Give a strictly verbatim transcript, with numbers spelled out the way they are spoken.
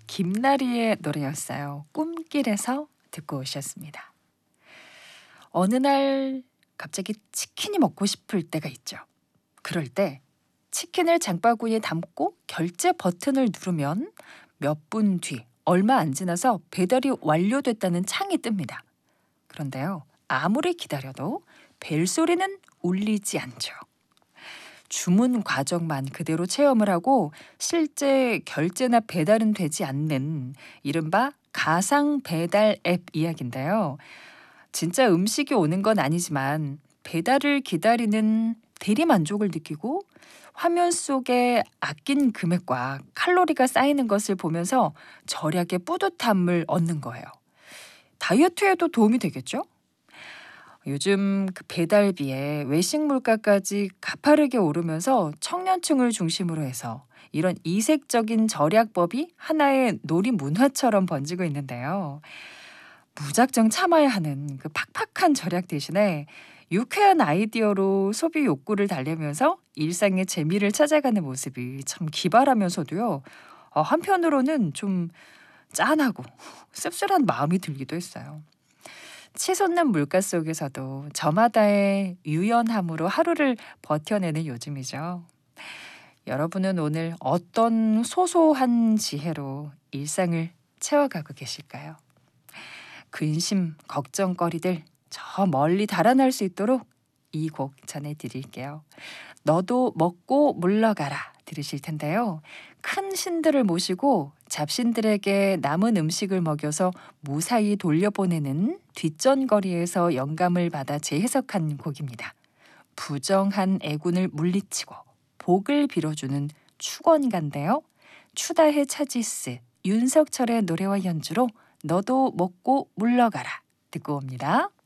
김나리의 노래였어요. 꿈길에서 듣고 오셨습니다. 어느 날 갑자기 치킨이 먹고 싶을 때가 있죠. 그럴 때 치킨을 장바구니에 담고 결제 버튼을 누르면 몇 분 뒤 얼마 안 지나서 배달이 완료됐다는 창이 뜹니다. 그런데요, 아무리 기다려도 벨소리는 울리지 않죠. 주문 과정만 그대로 체험을 하고 실제 결제나 배달은 되지 않는 이른바 가상 배달 앱 이야기인데요. 진짜 음식이 오는 건 아니지만 배달을 기다리는 대리 만족을 느끼고 화면 속에 아낀 금액과 칼로리가 쌓이는 것을 보면서 절약의 뿌듯함을 얻는 거예요. 다이어트에도 도움이 되겠죠? 요즘 그 배달비에 외식 물가까지 가파르게 오르면서 청년층을 중심으로 해서 이런 이색적인 절약법이 하나의 놀이 문화처럼 번지고 있는데요. 무작정 참아야 하는 그 팍팍한 절약 대신에 유쾌한 아이디어로 소비 욕구를 달래면서 일상의 재미를 찾아가는 모습이 참 기발하면서도요. 어, 한편으로는 좀 짠하고 씁쓸한 마음이 들기도 했어요. 치솟는 물가 속에서도 저마다의 유연함으로 하루를 버텨내는 요즘이죠. 여러분은 오늘 어떤 소소한 지혜로 일상을 채워가고 계실까요? 근심, 걱정거리들 저 멀리 달아날 수 있도록 이 곡 전해드릴게요. 너도 먹고 물러가라 들으실 텐데요. 큰 신들을 모시고 잡신들에게 남은 음식을 먹여서 무사히 돌려보내는 뒷전거리에서 영감을 받아 재해석한 곡입니다. 부정한 애군을 물리치고 복을 빌어주는 축원가인데요. 추다해 차지스, 윤석철의 노래와 연주로 너도 먹고 물러가라 듣고 옵니다.